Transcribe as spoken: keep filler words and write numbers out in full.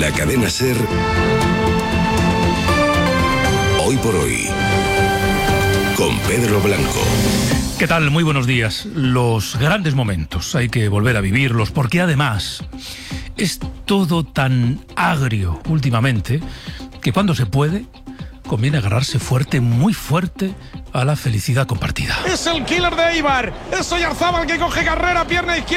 la cadena SER, Hoy por Hoy, con Pedro Blanco. ¿Qué tal? Muy buenos días. Los grandes momentos hay que volver a vivirlos, porque además es todo tan agrio últimamente que cuando se puede conviene agarrarse fuerte, muy fuerte, a la felicidad compartida. Es el killer de Eibar, es Oyarzábal que coge carrera, pierna izquierda.